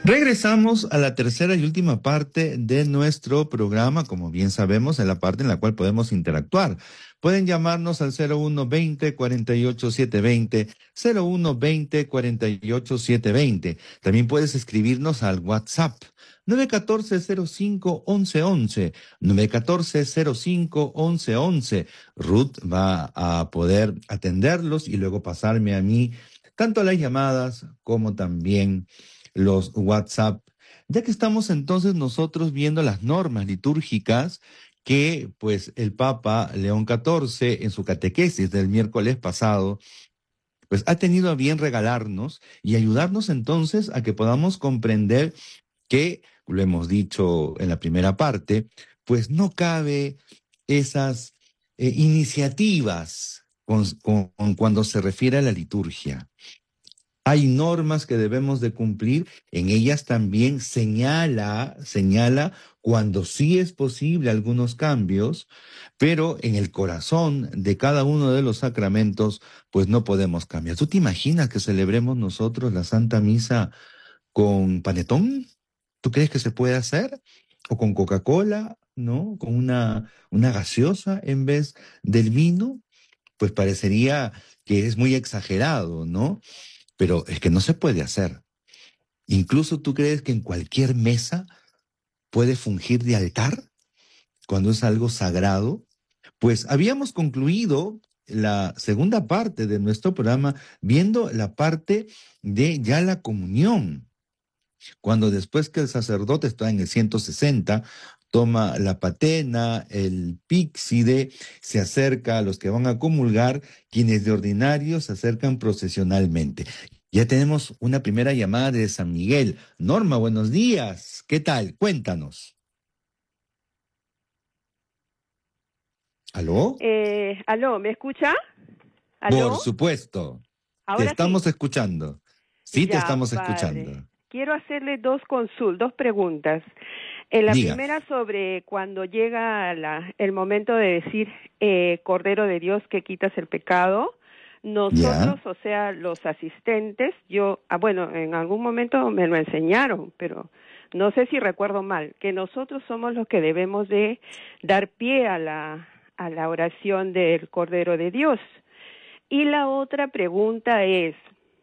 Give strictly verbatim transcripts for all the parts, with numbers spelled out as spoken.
Regresamos a la tercera y última parte de nuestro programa, como bien sabemos, en la parte en la cual podemos interactuar. Pueden llamarnos al cero uno veinte, cuarenta y ocho setecientos veinte, cero uno veinte, cuarenta y ocho setecientos veinte. También puedes escribirnos al WhatsApp nueve uno cuatro cero cinco once once, nueve uno cuatro cero cinco once once. Ruth va a poder atenderlos y luego pasarme a mí tanto las llamadas como también los WhatsApp, ya que estamos entonces nosotros viendo las normas litúrgicas que pues el Papa León catorce en su catequesis del miércoles pasado pues ha tenido a bien regalarnos y ayudarnos entonces a que podamos comprender que, lo hemos dicho en la primera parte, pues no cabe esas eh, iniciativas con, con, cuando se refiere a la liturgia. Hay normas que debemos de cumplir, en ellas también señala, señala cuando sí es posible algunos cambios, pero en el corazón de cada uno de los sacramentos, pues no podemos cambiar. ¿Tú te imaginas que celebremos nosotros la Santa Misa con panetón? ¿Tú crees que se puede hacer? ¿O con Coca-Cola, no? ¿Con una, una gaseosa en vez del vino? Pues parecería que es muy exagerado, ¿no? Pero es que no se puede hacer. Incluso tú crees que en cualquier mesa puede fungir de altar cuando es algo sagrado. Pues habíamos concluido la segunda parte de nuestro programa viendo la parte de ya la comunión. Cuando después que el sacerdote está en el ciento sesenta, toma la patena, el píxide, se acerca a los que van a comulgar, quienes de ordinario se acercan procesionalmente. Ya tenemos una primera llamada de San Miguel. Norma, buenos días. ¿Qué tal? Cuéntanos. ¿Aló? Eh, aló, ¿me escucha? Por ¿Aló? supuesto. Te Ahora sí. estamos escuchando. Sí, te Ya, estamos padre. escuchando. Quiero hacerle dos consul, dos preguntas. En la Diga. primera sobre cuando llega la, el momento de decir eh, Cordero de Dios que quitas el pecado. Nosotros, ¿Ya? o sea, los asistentes, yo, ah, bueno, en algún momento me lo enseñaron, pero no sé si recuerdo mal, que nosotros somos los que debemos de dar pie a la, a la oración del Cordero de Dios. Y la otra pregunta es,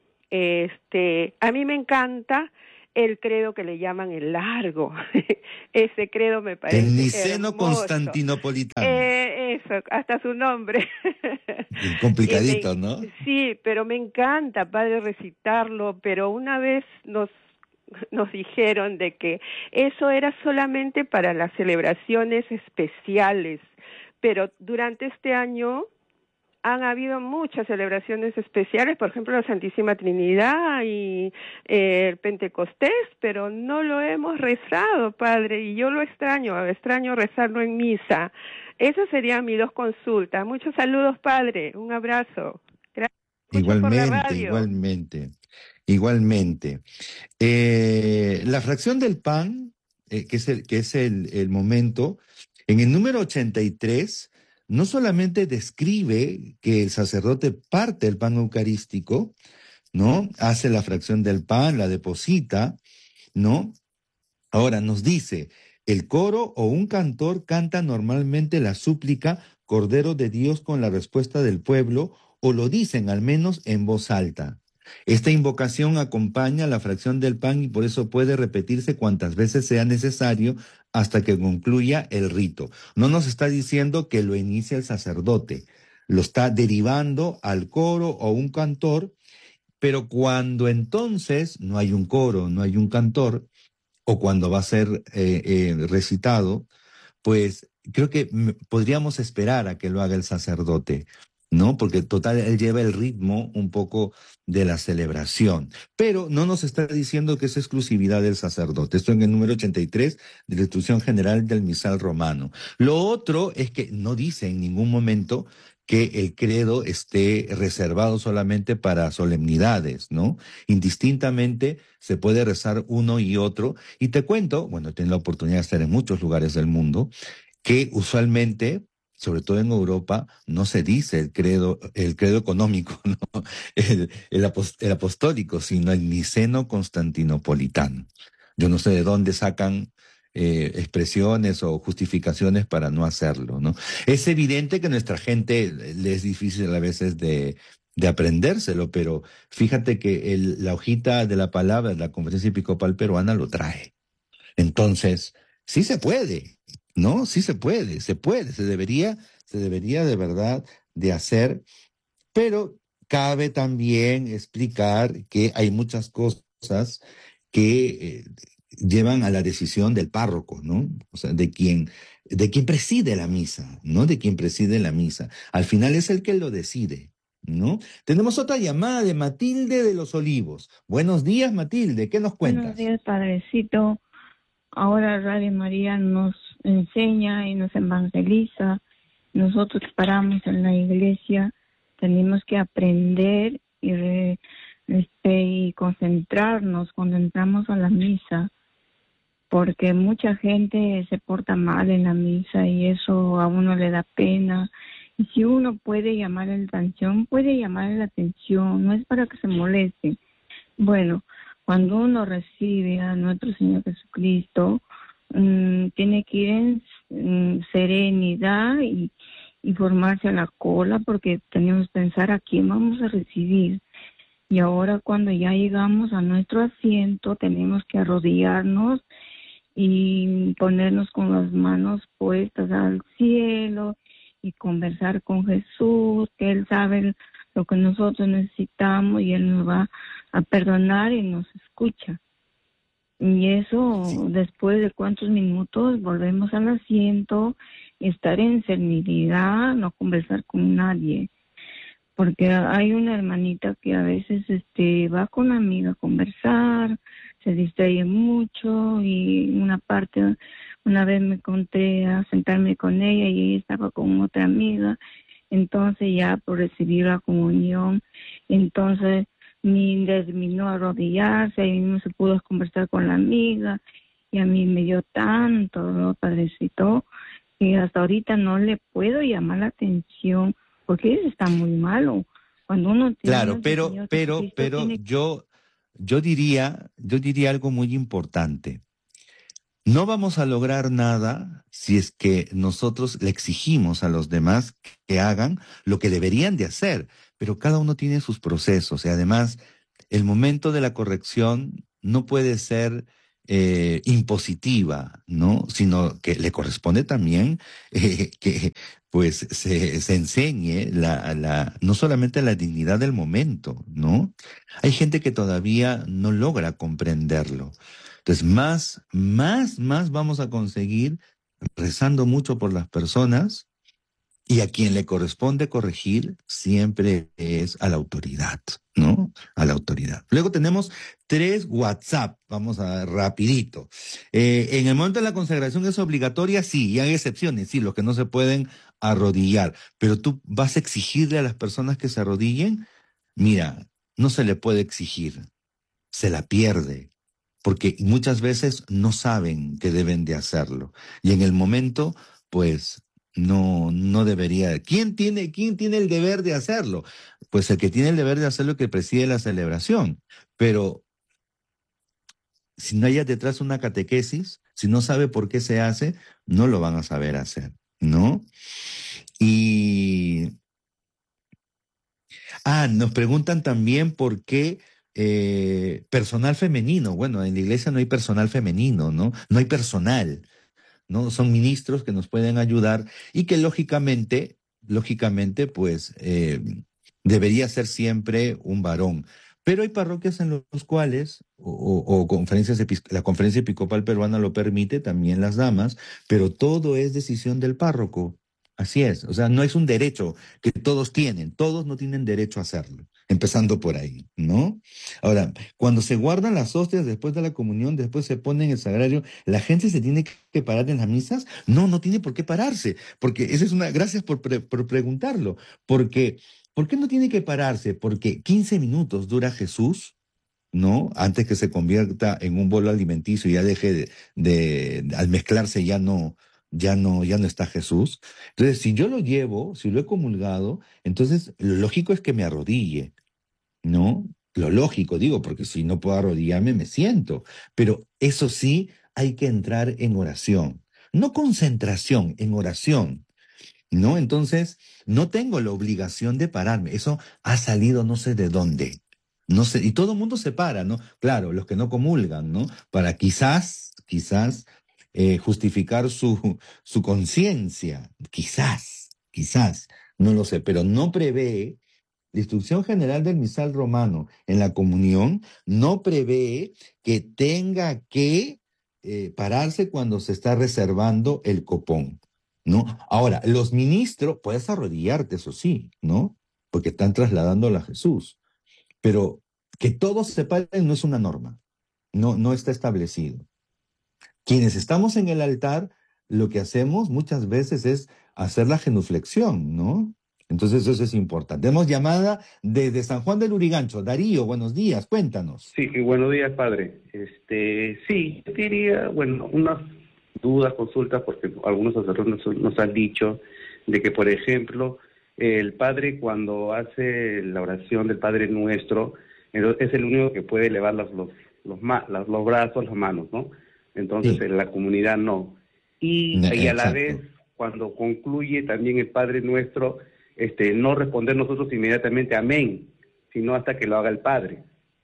este, a mí me encanta el credo que le llaman el largo. Ese credo me El parece niceno hermoso. constantinopolitano. Eh, eso, hasta su nombre. Y me, Complicadito, ¿no? sí, pero me encanta, padre, recitarlo, pero una vez nos nos dijeron de que eso era solamente para las celebraciones especiales, pero durante este año han habido muchas celebraciones especiales, por ejemplo la Santísima Trinidad y eh, el Pentecostés, pero no lo hemos rezado, padre, y yo lo extraño, extraño rezarlo en misa. Esas serían mis dos consultas. Muchos saludos, padre, un abrazo. Gracias mucho por la Igualmente, radio. igualmente, igualmente. Eh, la fracción del pan, eh, que es, el, que es el, el momento, en el número ochenta y tres, no solamente describe que el sacerdote parte el pan eucarístico, ¿no? Hace la fracción del pan, la deposita, ¿no? Ahora nos dice, el coro o un cantor canta normalmente la súplica Cordero de Dios con la respuesta del pueblo, o lo dicen al menos en voz alta. Esta invocación acompaña la fracción del pan y por eso puede repetirse cuantas veces sea necesario hasta que concluya el rito. No nos está diciendo que lo inicia el sacerdote, lo está derivando al coro o un cantor, pero cuando entonces no hay un coro, no hay un cantor, o cuando va a ser eh, eh, recitado, pues creo que m- podríamos esperar a que lo haga el sacerdote, ¿no? Porque total, él lleva el ritmo un poco de la celebración, pero no nos está diciendo que es exclusividad del sacerdote. Esto en el número ochenta y tres de la Instrucción General del Misal Romano. Lo otro es que no dice en ningún momento que el credo esté reservado solamente para solemnidades, ¿no? Indistintamente se puede rezar uno y otro. Y te cuento, bueno, he tenido la oportunidad de estar en muchos lugares del mundo, que usualmente sobre todo en Europa, no se dice el credo, el credo económico, ¿no? El, el, apos- el apostólico, sino el niceno-constantinopolitano. Yo no sé de dónde sacan eh, expresiones o justificaciones para no hacerlo, ¿no? Es evidente que nuestra gente eh, le es difícil a veces de, de aprendérselo, pero fíjate que el- la hojita de la palabra de la Conferencia Episcopal Peruana lo trae. Entonces, sí se puede, ¿no? Sí se puede, se puede, se debería, se debería de verdad de hacer, pero cabe también explicar que hay muchas cosas que eh, llevan a la decisión del párroco, ¿no? O sea, de quien, de quien preside la misa, ¿no? De quien preside la misa. Al final es el que lo decide, ¿no? Tenemos otra llamada de Matilde de los Olivos. Buenos días, Matilde, ¿qué nos Buenos cuentas? días, Padrecito. Ahora Radio María nos enseña y nos evangeliza. Nosotros que paramos en la iglesia, tenemos que aprender y, re- este, y concentrarnos cuando entramos a la misa, porque mucha gente se porta mal en la misa y eso a uno le da pena. Y si uno puede llamar la atención, puede llamar la atención, no es para que se moleste. Bueno, cuando uno recibe a nuestro Señor Jesucristo, mm, tiene que ir en mm, serenidad y, y formarse a la cola, porque tenemos que pensar a quién vamos a recibir. Y ahora cuando ya llegamos a nuestro asiento, tenemos que arrodillarnos y ponernos con las manos puestas al cielo y conversar con Jesús, que Él sabe lo que nosotros necesitamos y Él nos va a perdonar y nos escucha. Y Sí. eso, después de cuántos minutos, volvemos al asiento, estar en serenidad, no conversar con nadie. Porque hay una hermanita que a veces este va con una amiga a conversar, se distrae mucho y una parte, una vez me conté a sentarme con ella y ella estaba con otra amiga, entonces ya por recibir la comunión, entonces ni terminó a arrodillarse, ahí no se pudo conversar con la amiga y a mí me dio tanto dolor, Padrecito, que hasta ahorita no le puedo llamar la atención porque eso está muy malo. Cuando uno tiene a Claro, nuestro pero, Señor pero, Jesucristo, pero tiene... yo, yo diría, yo diría algo muy importante. No vamos a lograr nada si es que nosotros le exigimos a los demás que hagan lo que deberían de hacer, pero cada uno tiene sus procesos y además el momento de la corrección no puede ser eh, impositiva, ¿no? Sino que le corresponde también eh, que pues se, se enseñe la, la, no solamente la dignidad del momento, ¿no? Hay gente que todavía no logra comprenderlo. Entonces, más, más, más vamos a conseguir rezando mucho por las personas y a quien le corresponde corregir siempre es a la autoridad, ¿no? A la autoridad. Luego tenemos tres WhatsApp, vamos a ver rapidito. Eh, en el momento de la consagración es obligatoria, sí, y hay excepciones, sí, los que no se pueden arrodillar, pero tú vas a exigirle a las personas que se arrodillen, mira, no se le puede exigir, se la pierde porque muchas veces no saben que deben de hacerlo. Y en el momento, pues, no, no debería. ¿Quién tiene, quién tiene el deber de hacerlo? Pues el que tiene el deber de hacerlo es el que preside la celebración. Pero si no hay detrás una catequesis, si no sabe por qué se hace, no lo van a saber hacer, ¿no? Y Ah, nos preguntan también por qué eh, personal femenino. Bueno, en la iglesia no hay personal femenino, ¿no? No hay personal, ¿no? Son ministros que nos pueden ayudar y que lógicamente, lógicamente, pues eh, debería ser siempre un varón. Pero hay parroquias en los cuales, o, o- o conferencias, epis- la conferencia episcopal peruana lo permite, también las damas, pero todo es decisión del párroco. Así es, o sea, no es un derecho que todos tienen, todos no tienen derecho a hacerlo, empezando por ahí, ¿no? Ahora, cuando se guardan las hostias después de la comunión, después se pone en el sagrario, ¿la gente se tiene que parar en las misas? No, no tiene por qué pararse, porque esa es una, gracias por, pre- por preguntarlo, porque, ¿por qué no tiene que pararse? Porque quince minutos dura Jesús, ¿no? Antes que se convierta en un bolo alimenticio y ya deje de, de- al mezclarse ya no, ya no, ya no está Jesús. Entonces, si yo lo llevo, si lo he comulgado, entonces lo lógico es que me arrodille, ¿no? Lo lógico, digo, porque si no puedo arrodillarme, me siento. Pero eso sí, hay que entrar en oración. No concentración, en oración, ¿no? Entonces, no tengo la obligación de pararme. Eso ha salido no sé de dónde. No sé, y todo el mundo se para, ¿no? Claro, los que no comulgan, ¿no? Para quizás, quizás eh, justificar su, su conciencia. Quizás, quizás, no lo sé, pero no prevé. La instrucción general del misal romano en la comunión no prevé que tenga que eh, pararse cuando se está reservando el copón, ¿no? Ahora, los ministros, puedes arrodillarte, eso sí, ¿no? Porque están trasladándola a Jesús, pero que todos se paren no es una norma, no, no está establecido. Quienes estamos en el altar, lo que hacemos muchas veces es hacer la genuflexión, ¿no? Entonces eso es importante. Tenemos llamada desde San Juan del Lurigancho. Darío, buenos días, cuéntanos. Sí, buenos días, padre. Este, sí, yo diría, bueno, unas dudas, consultas, porque algunos sacerdotes nos, nos han dicho de que, por ejemplo, el padre cuando hace la oración del Padre Nuestro, es el único que puede elevar los, los, los, los, los brazos, las manos, ¿no? Entonces sí. En la comunidad no. Y, no, y a la vez, cuando concluye también el Padre Nuestro, este, no responder nosotros inmediatamente amén, sino hasta que lo haga el Padre,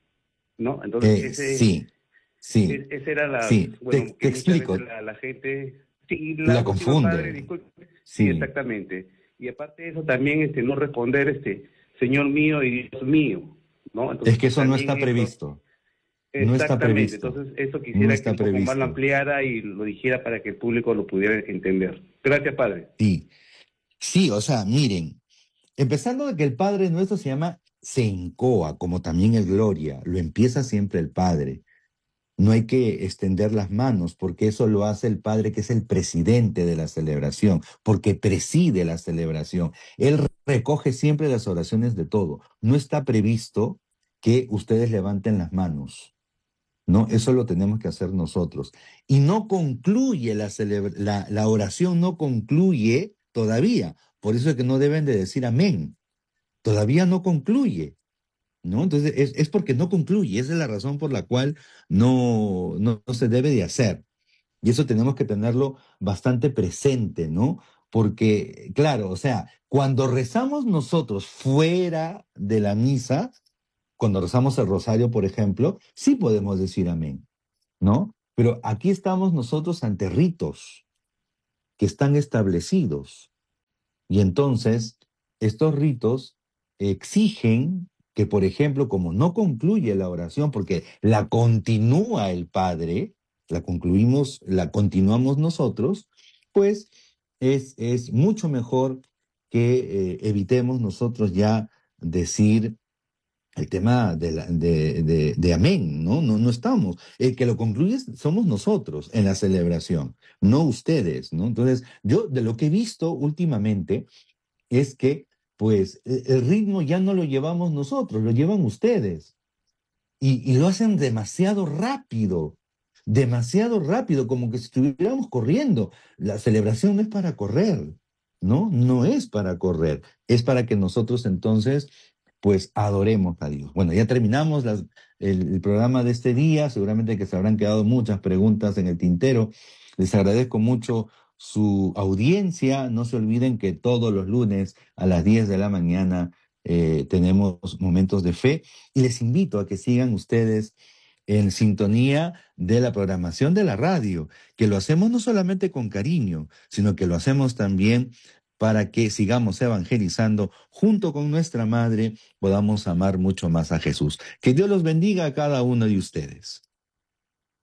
¿no? Entonces, eh, ese, sí, sí. Ese, ese era la... Sí, bueno, te, te explico. La, la gente... Sí, la, la confunde. Padre, disculpe, sí. sí, exactamente. Y aparte de eso también este, no responder, este, Señor mío y Dios mío, ¿no? Entonces, es que eso no está eso, previsto. No está previsto. Entonces eso quisiera no está que un poco más lo ampliara y lo dijera para que el público lo pudiera entender. Gracias, Padre. Sí, sí, o sea, miren, empezando de que el Padre Nuestro se llama Sencoa, como también el Gloria, lo empieza siempre el Padre. No hay que extender las manos porque eso lo hace el Padre, que es el presidente de la celebración, porque preside la celebración. Él recoge siempre las oraciones de todo. No está previsto que ustedes levanten las manos, ¿no? Eso lo tenemos que hacer nosotros. Y no concluye la, celebra- la, la oración, no concluye todavía. Por eso es que no deben de decir amén. Todavía no concluye, ¿no? Entonces es, es porque no concluye. Esa es la razón por la cual no, no, no se debe de hacer. Y eso tenemos que tenerlo bastante presente, ¿no? Porque, claro, o sea, cuando rezamos nosotros fuera de la misa, cuando rezamos el rosario, por ejemplo, sí podemos decir amén, ¿no? Pero aquí estamos nosotros ante ritos que están establecidos. Y entonces, estos ritos exigen que, por ejemplo, como no concluye la oración, porque la continúa el Padre, la concluimos, la continuamos nosotros, pues es, es mucho mejor que eh, evitemos nosotros ya decir el tema de, la, de, de, de amén, ¿no? ¿no? No estamos. El que lo concluye somos nosotros en la celebración, no ustedes, ¿no? Entonces, yo de lo que he visto últimamente es que, pues, el ritmo ya no lo llevamos nosotros, lo llevan ustedes. Y, y lo hacen demasiado rápido, demasiado rápido, como que si estuviéramos corriendo. La celebración no es para correr, ¿no? No es para correr, es para que nosotros entonces pues adoremos a Dios. Bueno, ya terminamos las, el, el programa de este día, seguramente que se habrán quedado muchas preguntas en el tintero. Les agradezco mucho su audiencia. No se olviden que todos los lunes a las diez de la mañana eh, tenemos momentos de fe y les invito a que sigan ustedes en sintonía de la programación de la radio, que lo hacemos no solamente con cariño, sino que lo hacemos también para que sigamos evangelizando junto con nuestra madre, podamos amar mucho más a Jesús. Que Dios los bendiga a cada uno de ustedes.